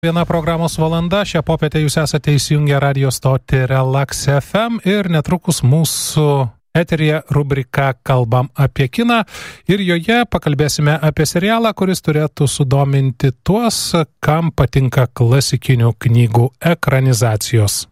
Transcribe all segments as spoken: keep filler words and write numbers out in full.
Viena programos valanda, šią popietę jūs esate įsijungę radio stotį Relax F M ir netrukus mūsų eteryje rubrika Kalbam apie kiną ir joje pakalbėsime apie serialą, kuris turėtų sudominti tuos, kam patinka klasikinių knygų ekranizacijos.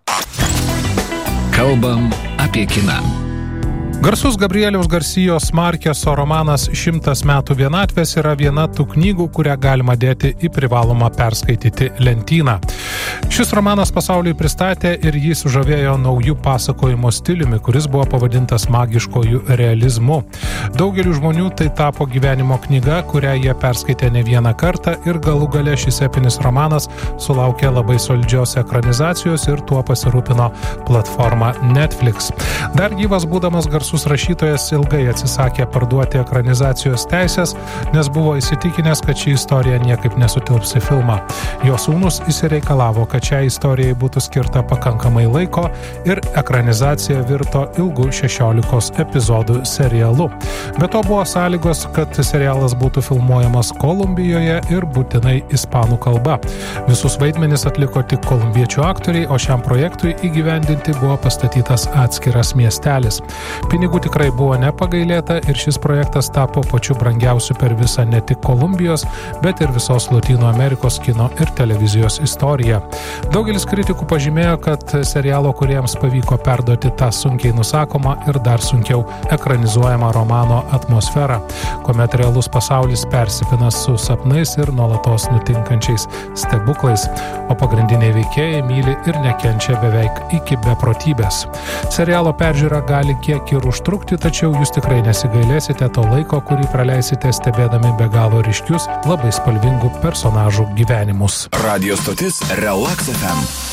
Kalbam apie kiną. Garsus Gabrieliaus Garsijos Markeso romanas Šimtas metų vienatvės yra viena tų knygų, kurią galima dėti į privalomą perskaityti lentyną. Šis romanas pasauliui pristatė ir jį sužavėjo naujų pasakojimo stiliumi, kuris buvo pavadintas magiškojų realizmu. Daugeliu žmonių tai tapo gyvenimo knyga, kurią jie perskaitė ne vieną kartą ir galų gale šis epinis romanas sulaukė labai solidžios ekranizacijos ir tuo pasirūpino platforma Netflix. Dar gyvas būdamas garsus rašytojas ilgai atsisakė parduoti ekranizacijos teisės, nes buvo įsitikinęs, kad ši istorija niekaip nesutilps į filmą. Jo sūnus įsireikalavo, kad šiai istorijai būtų skirta pakankamai laiko ir ekranizacija virto ilgu šešiolikos epizodų serialu. Be to buvo sąlygos, kad serialas būtų filmuojamas Kolumbijoje ir būtinai ispanų kalba. Visus vaidmenis atliko tik kolumbiečių aktoriai, o šiam projektui įgyvendinti buvo pastatytas atskiras miestelis. Pinigų tikrai buvo nepagailėta ir šis projektas tapo pačiu brangiausiu per visą ne tik Kolumbijos, bet ir visos Lotynų Amerikos kino ir televizijos istoriją. Daugelis kritikų pažymėjo, kad serialo kūrėjams pavyko perduoti tą sunkiai nusakomą ir dar sunkiau ekranizuojamą romano atmosferą, kuomet realus pasaulis persipina su sapnais ir nuolatos nutinkančiais stebuklais, o pagrindiniai veikėjai myli ir nekenčia beveik iki beprotybės. Serialo peržiūra gali kiek ir užtrukti, tačiau jūs tikrai nesigailėsite to laiko, kurį praleisite stebėdami be galo ryškius, labai spalvingų personažų gyvenimus. Radio stotis Relax F M.